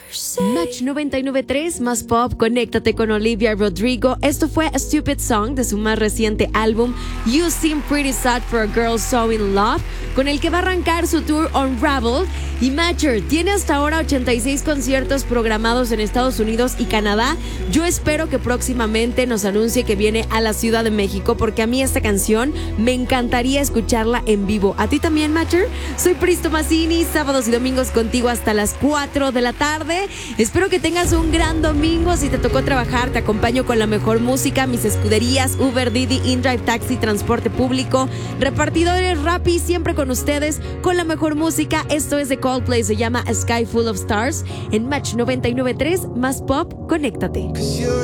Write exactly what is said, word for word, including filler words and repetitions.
Match noventa y nueve punto tres más pop, conéctate con Olivia Rodrigo. Esto fue A Stupid Song de su más reciente álbum You Seem Pretty Sad for a Girl So In Love, con el que va a arrancar su tour Unraveled. Y Matcher tiene hasta ahora ochenta y seis conciertos programados en Estados Unidos y Canadá. Yo espero que próximamente nos anuncie que viene a la Ciudad de México, porque a mí esta canción me encantaría escucharla en vivo. ¿A ti también, Matcher? Soy Pris Tomasini, sábados y domingos contigo hasta las cuatro de la tarde. Espero que tengas un gran domingo. Si te tocó trabajar, te acompaño con la mejor música, mis escuderías, Uber, Didi, InDrive, Taxi, transporte público, repartidores, Rappi, siempre con ustedes, con la mejor música. Esto es de Coldplay, se llama A Sky Full of Stars, en Match noventa y nueve punto tres más pop, conéctate.